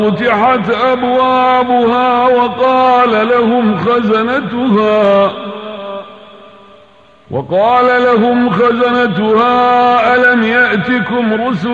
فتحت أبوابها وقال لهم خزنتها ألم يأتكم رسل